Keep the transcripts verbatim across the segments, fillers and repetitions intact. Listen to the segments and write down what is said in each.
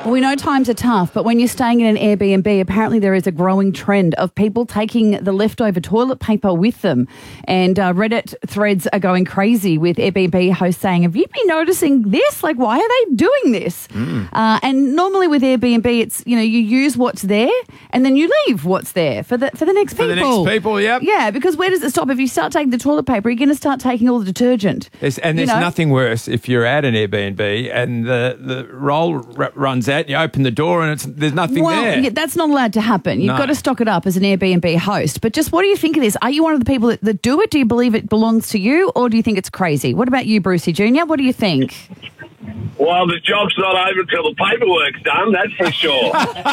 Well, we know times are tough, but when you're staying in an Airbnb, apparently there is a growing trend of people taking the leftover toilet paper with them. And uh, Reddit threads are going crazy with Airbnb hosts saying, have you been noticing this? Like, why are they doing this? Mm. Uh, and normally with Airbnb, it's, you know, you use what's there and then you leave what's there for the for the next people. For the next people, yep. Yeah, because where does it stop? If you start taking the toilet paper, you're going to start taking all the detergent. There's, and there's you know? nothing worse if you're at an Airbnb and the, the roll r- runs out, you open the door and it's there's nothing well, there. Yeah, that's not allowed to happen. You've No. got to stock it up as an Airbnb host. But just what do you think of this? Are you one of the people that, that do it? Do you believe it belongs to you, or do you think it's crazy? What about you, Brucey Junior? What do you think? Well, the job's not over till the paperwork's done, that's for sure.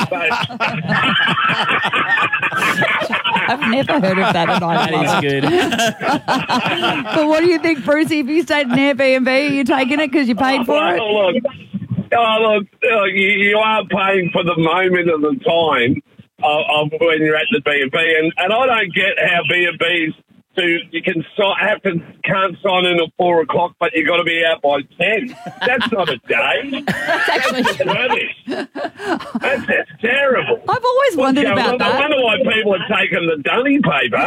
I've never heard of that, and I That is good. But what do you think, Brucey? If you stayed in Airbnb, are you taking it because you paid for well, it? Look, oh, look, look you, you are paying for the moment of the time of, of when you're at the B and B, and and I don't get how B and Bs do. You can si- have to can't sign in at four o'clock, but you got to be out by ten. That's not a day. That's actually That's rubbish. That's, that's terrible. I've always wondered Yeah, about well, I that. wonder why people are taking the dunny paper.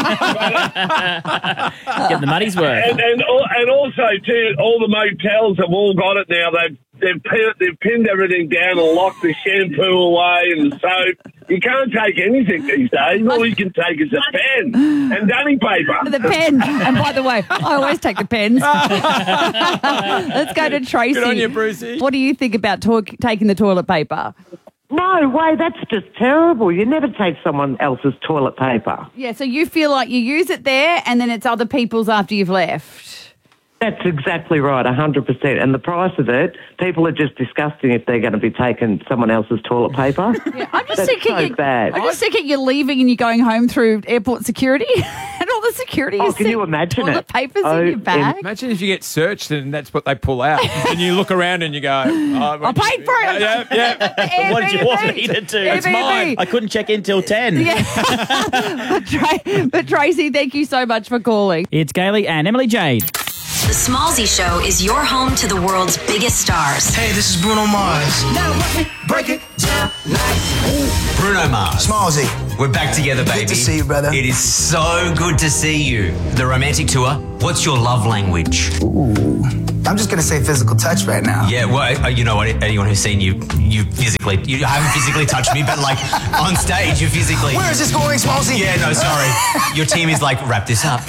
Get the money's worth. And and, al- and also too, all the motels have all got it now. They've they've pinned, they've pinned everything down and locked the shampoo away and the soap. You can't take anything these days. All you can take is a pen and dunny paper. The pen. And by the way, I always take the pens. Let's go to Tracy. Good on you, Brucey. What do you think about talk, taking the toilet paper? No way, that's just terrible. You never take someone else's toilet paper. Yeah, so you feel like you use it there and then it's other people's after you've left. That's exactly right, one hundred percent. And the price of it, people are just disgusting if they're going to be taking someone else's toilet paper. Yeah, I'm just That's thinking so you, bad. I'm just thinking you're leaving and you're going home through airport security and all the security Oh, is can you imagine toilet it? papers Oh, in your bag. Imagine if you get searched and that's what they pull out. And you look around and you go, oh, I paid for it. Yeah, yeah. What did you want me to do? It's mine. I couldn't check in till ten. Yeah. but, Tra- but Tracy, thank you so much for calling. It's Gailey and Emily Jade. The Smallsy Show is your home to the world's biggest stars. Hey, this is Bruno Mars. Now break it down like Bruno Mars. Smallsy. We're back together, baby. Good to see you, brother. It is so good to see you. The romantic tour. What's your love language? Ooh. I'm just gonna say physical touch right now. Yeah, well, uh, you know what? Anyone who's seen you, you physically, you haven't physically touched me, but like on stage, you physically. Where is this going, Smallsy? Yeah, no, sorry. Your team is like, wrap this up.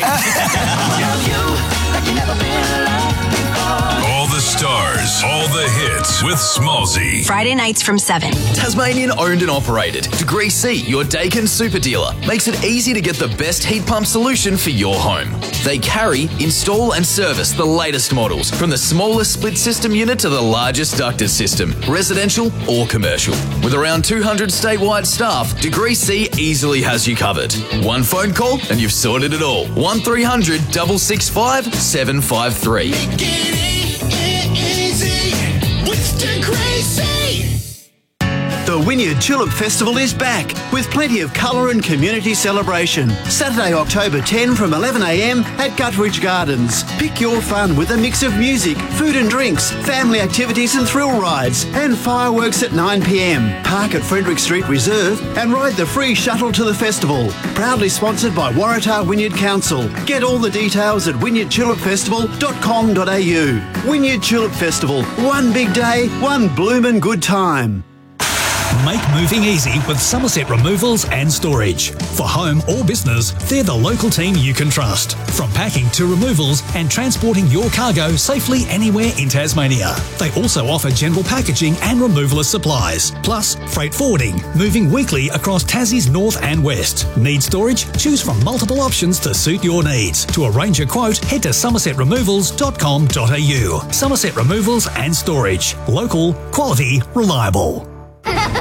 All the stars, all the hits with Smallsy. Friday nights from seven. Tasmanian owned and operated. Degree C, your Dakin super dealer, makes it easy to get the best heat pump solution for your home. They carry, install and service the latest models, from the smallest split system unit to the largest ducted system, residential or commercial. With around two hundred statewide staff, Degree C easily has you covered. One phone call and you've sorted it all. one three hundred, six six five, seven five three. The Wynyard Tulip Festival is back with plenty of colour and community celebration. Saturday, October tenth from eleven a m at Guttridge Gardens. Pick your fun with a mix of music, food and drinks, family activities and thrill rides, and fireworks at nine p m. Park at Frederick Street Reserve and ride the free shuttle to the festival. Proudly sponsored by Waratah Wynyard Council. Get all the details at wynyard tulip festival dot com dot a u. Wynyard Tulip Festival. One big day, one bloomin' good time. Make moving easy with Somerset Removals and Storage. For home or business, they're the local team you can trust. From packing to removals and transporting your cargo safely anywhere in Tasmania. They also offer general packaging and removalist supplies, plus freight forwarding, moving weekly across Tassie's north and west. Need storage? Choose from multiple options to suit your needs. To arrange a quote, head to somerset removals dot com dot a u. Somerset Removals and Storage. Local, quality, reliable.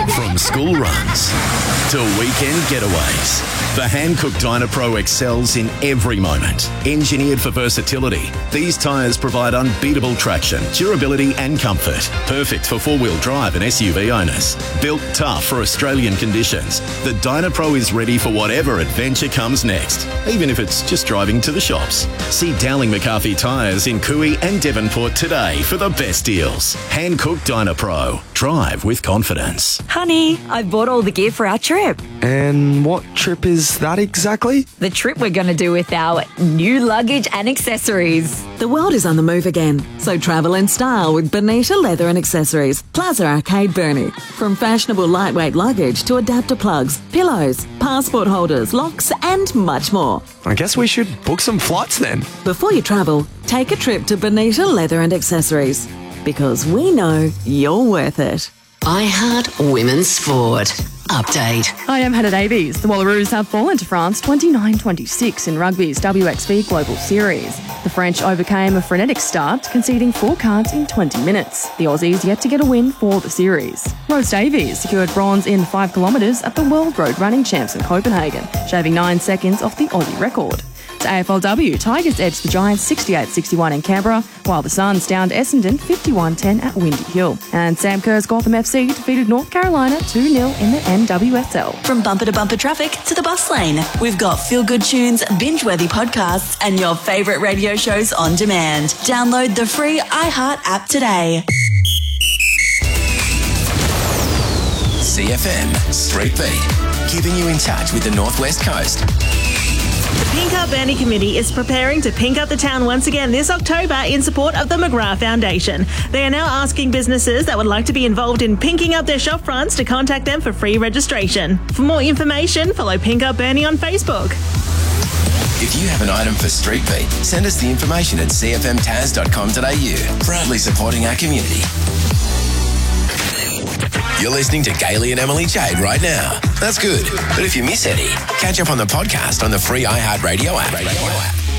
From school runs to weekend getaways, the hand-cooked Dynapro excels in every moment. Engineered for versatility, these tyres provide unbeatable traction, durability and comfort. Perfect for four-wheel drive and S U V owners. Built tough for Australian conditions, the Dynapro is ready for whatever adventure comes next, even if it's just driving to the shops. See Dowling McCarthy Tyres in Cooey and Devonport today for the best deals. Hand-cooked Dynapro. Drive with confidence. Honey, I bought all the gear for our trip. And what trip is that exactly? The trip we're going to do with our new luggage and accessories. The world is on the move again, so travel in style with Bonita Leather and Accessories, Plaza Arcade, Burnie. From fashionable lightweight luggage to adapter plugs, pillows, passport holders, locks and much more. I guess we should book some flights then. Before you travel, take a trip to Bonita Leather and Accessories, because we know you're worth it. iHeart Women's Sport. Update. I am Hannah Davies. The Wallaroos have fallen to France twenty-nine twenty-six in rugby's W X V Global Series. The French overcame a frenetic start, conceding four cards in twenty minutes. The Aussies yet to get a win for the series. Rose Davies secured bronze in five kilometres at the World Road Running Champs in Copenhagen, shaving nine seconds off the Aussie record. To A F L W, Tigers edged the Giants sixty-eight sixty-one in Canberra, while the Suns downed Essendon fifty-one ten at Windy Hill. And Sam Kerr's Gotham F C defeated North Carolina two nil in the N W S L. From bumper to bumper traffic to the bus lane, we've got feel-good tunes, binge-worthy podcasts, and your favourite radio shows on demand. Download the free iHeart app today. C F M Street Beat, keeping you in touch with the Northwest Coast. The Pink Up Bernie Committee is preparing to pink up the town once again this October in support of the McGrath Foundation. They are now asking businesses that would like to be involved in pinking up their shop fronts to contact them for free registration. For more information, follow Pink Up Bernie on Facebook. If you have an item for Street Beat, send us the information at c f m taz dot com dot a u. Proudly supporting our community. You're listening to Gailey and Emily Jade right now. That's good. But if you miss any, catch up on the podcast on the free iHeartRadio app.